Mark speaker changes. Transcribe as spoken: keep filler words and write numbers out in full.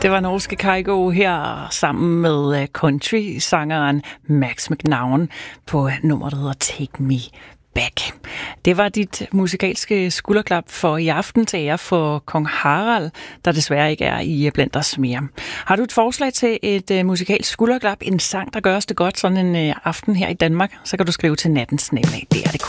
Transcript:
Speaker 1: Det var norske Kygo her sammen med country-sangeren Max McNown på nummer, der hedder Take Me Back. Det var dit musikalske skulderklap for i aften til ære for kong Harald, der desværre ikke er i blandt os mere. Har du et forslag til et musikalsk skulderklap, en sang, der gør os det godt sådan en aften her i Danmark, så kan du skrive til natten snabel-a D R punktum d k.